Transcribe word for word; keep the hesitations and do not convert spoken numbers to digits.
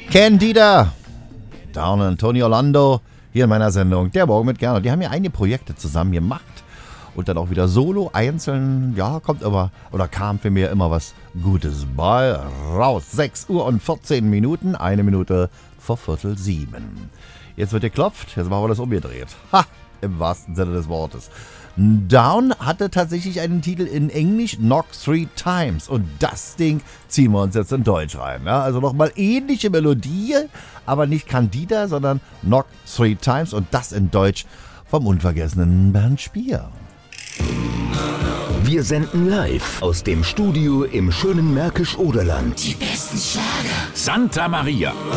Candida, Down und Tony Orlando, hier in meiner Sendung, der Morgen mit Gernot. Die haben ja einige Projekte zusammen gemacht und dann auch wieder solo, einzeln, ja, kommt aber, oder kam für mich immer was Gutes bei raus. sechs Uhr und vierzehn Minuten, eine Minute vor Viertel sieben. Jetzt wird geklopft, jetzt machen wir das umgedreht. Ha, im wahrsten Sinne des Wortes. Down hatte tatsächlich einen Titel in Englisch, Knock Three Times. Und das Ding ziehen wir uns jetzt in Deutsch rein. Ja? Also nochmal ähnliche Melodie, aber nicht Candida, sondern Knock Three Times. Und das in Deutsch vom unvergessenen Bernd Spier. Wir senden live aus dem Studio im schönen Märkisch-Oderland. Die besten Schlager. Santa Maria.